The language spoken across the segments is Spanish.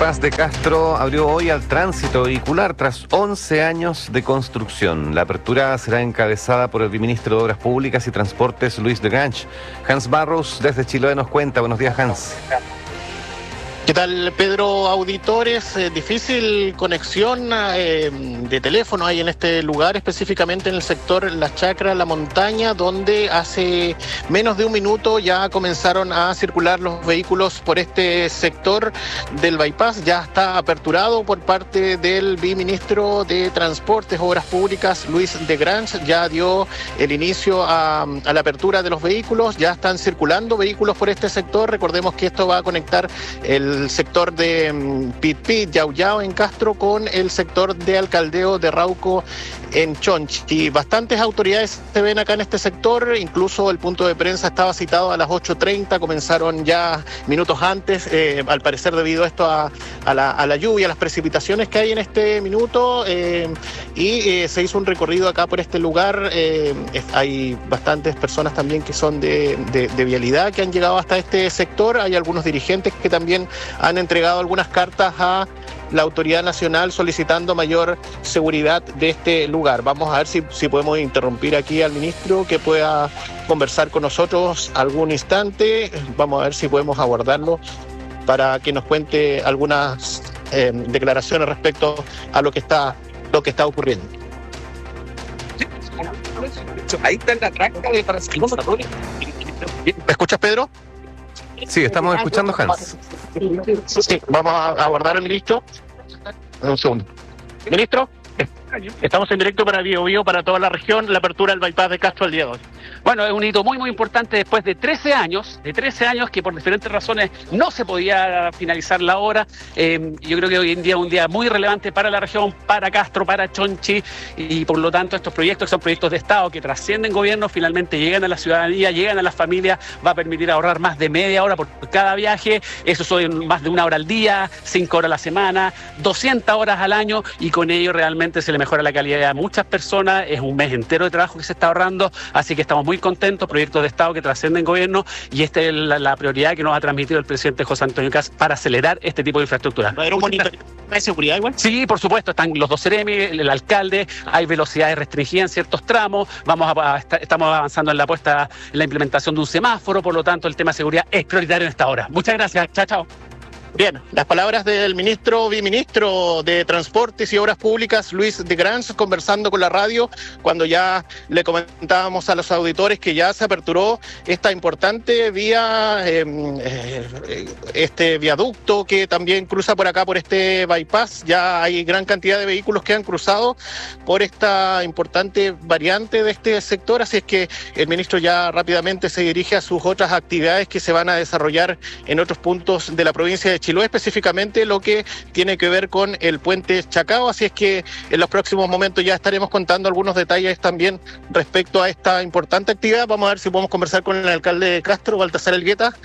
bypass de Castro abrió hoy al tránsito vehicular tras 11 años de construcción. La apertura será encabezada por el viceministro de Obras Públicas y Transportes, Luis de Grange. Hans Barros, desde Chiloé, nos cuenta. Buenos días, Hans. ¿Qué tal, Pedro? Auditores, difícil conexión de teléfono hay en este lugar, específicamente en el sector La Chacra, La Montaña, donde hace menos de un minuto ya comenzaron a circular los vehículos por este sector del bypass. Ya está aperturado por parte del viceministro de Transportes, Obras Públicas, Luis de Grange. Ya dio el inicio a la apertura de los vehículos, ya están circulando vehículos por este sector. Recordemos que esto va a conectar el sector de Pitpit, Yauyao en Castro con el sector de Alcaldeo de Rauco en Chonchi. Bastantes autoridades se ven acá en este sector, incluso el punto de prensa estaba citado a las 8:30, comenzaron ya minutos antes, al parecer debido a esto a la lluvia, a las precipitaciones que hay en este minuto, y se hizo un recorrido acá por este lugar. Hay bastantes personas también que son de vialidad que han llegado hasta este sector. Hay algunos dirigentes que también han entregado algunas cartas a la autoridad nacional solicitando mayor seguridad de este lugar. Vamos a ver si podemos interrumpir aquí al ministro que pueda conversar con nosotros algún instante. Vamos a ver si podemos abordarlo para que nos cuente algunas declaraciones respecto a lo que está ocurriendo. Ahí está la tranca de transporte. ¿Me escuchas, Pedro? Sí, estamos escuchando, Hans. Sí, vamos a abordar al ministro. Un segundo. Ministro, estamos en directo para Biobío, para toda la región, la apertura del bypass de Castro el día de hoy. Bueno, es un hito muy importante después de 13 años que por diferentes razones no se podía finalizar la obra. Yo creo que hoy en día es un día muy relevante para la región, para Castro, para Chonchi, y por lo tanto estos proyectos, que son proyectos de Estado que trascienden gobierno, finalmente llegan a la ciudadanía, llegan a las familias, va a permitir ahorrar más de media hora por cada viaje. Eso son más de 1 hora al día, 5 horas a la semana, 200 horas al año, y con ello realmente se le mejora la calidad a muchas personas. Es un mes entero de trabajo que se está ahorrando, así que estamos muy contentos. Proyectos de Estado que trascienden gobierno, y esta es la prioridad que nos ha transmitido el presidente José Antonio Kast para acelerar este tipo de infraestructura. ¿Va a haber un monitoreo de seguridad igual? Sí, por supuesto, están los 2 CEREMI, el alcalde, hay velocidades restringidas en ciertos tramos, estamos avanzando en la implementación de un semáforo, por lo tanto el tema de seguridad es prioritario en esta hora. Muchas gracias, chao. Bien, las palabras del viceministro de Transportes y Obras Públicas, Luis de Grange, conversando con la radio, cuando ya le comentábamos a los auditores que ya se aperturó esta importante vía, este viaducto que también cruza por acá, por este bypass. Ya hay gran cantidad de vehículos que han cruzado por esta importante variante de este sector, así es que el ministro ya rápidamente se dirige a sus otras actividades que se van a desarrollar en otros puntos de la provincia de Chiloé, específicamente lo que tiene que ver con el puente Chacao, así es que en los próximos momentos ya estaremos contando algunos detalles también respecto a esta importante actividad. Vamos a ver si podemos conversar con el alcalde de Castro, Baltasar Elgueta.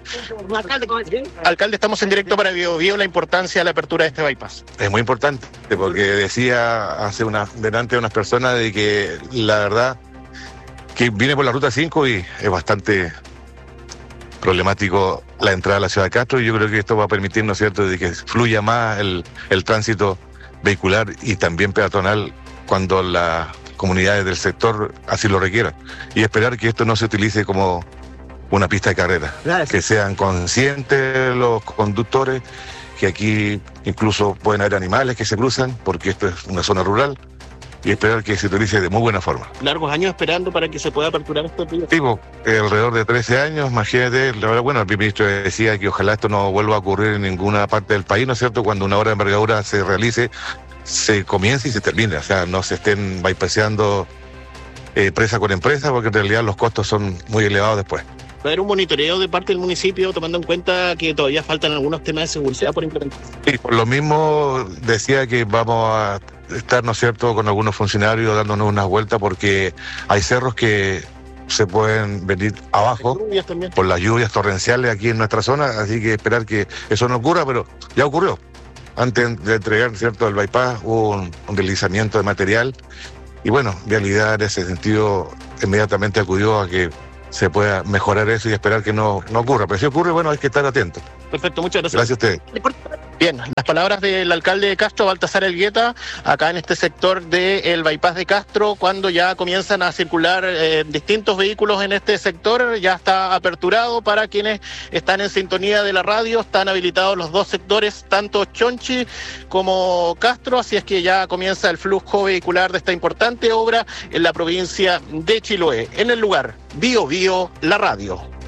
Alcalde, estamos en directo para Biobío, la importancia de la apertura de este bypass. Es muy importante, porque decía delante unas personas de que la verdad que viene por la ruta 5 y es bastante problemático la entrada a la ciudad de Castro, y yo creo que esto va a permitir, ¿no es cierto?, de que fluya más el tránsito vehicular y también peatonal cuando las comunidades del sector así lo requieran, y esperar que esto no se utilice como una pista de carrera. Gracias. Que sean conscientes los conductores que aquí incluso pueden haber animales que se cruzan, porque esto es una zona rural, y esperar que se utilice de muy buena forma. Largos años esperando para que se pueda aperturar este proyecto. Tipo, alrededor de 13 años, imagínate. Bueno, el ministro decía que ojalá esto no vuelva a ocurrir en ninguna parte del país, ¿no es cierto? Cuando una obra de envergadura se realice, se comience y se termine. O sea, no se estén bypasseando empresa con empresa, porque en realidad los costos son muy elevados después. ¿Va a haber un monitoreo de parte del municipio, tomando en cuenta que todavía faltan algunos temas de seguridad por implementar? Sí, por lo mismo decía que vamos a estar, ¿no es cierto?, con algunos funcionarios dándonos unas vueltas, porque hay cerros que se pueden venir abajo por las lluvias torrenciales aquí en nuestra zona, así que esperar que eso no ocurra, pero ya ocurrió. Antes de entregar, ¿cierto?, el bypass hubo un deslizamiento de material, y bueno, Vialidad en ese sentido inmediatamente acudió a que se pueda mejorar eso y esperar que no ocurra. Pero si ocurre, bueno, hay que estar atentos. Perfecto, muchas gracias. Gracias a ustedes. Bien, las palabras del alcalde de Castro, Baltasar Elgueta, acá en este sector del bypass de Castro, cuando ya comienzan a circular distintos vehículos en este sector, ya está aperturado para quienes están en sintonía de la radio, están habilitados los dos sectores, tanto Chonchi como Castro, así es que ya comienza el flujo vehicular de esta importante obra en la provincia de Chiloé. En el lugar, Bio Bio, la radio.